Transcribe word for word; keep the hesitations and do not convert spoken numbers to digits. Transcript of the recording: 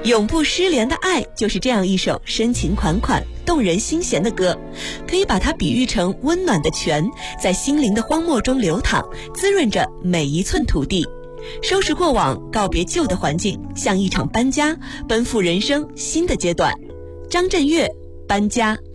永不失联的爱就是这样一首深情款款、动人心弦的歌，可以把它比喻成温暖的泉，在心灵的荒漠中流淌，滋润着每一寸土地。收拾过往，告别旧的环境，像一场搬家，奔赴人生新的阶段。张震岳，搬家。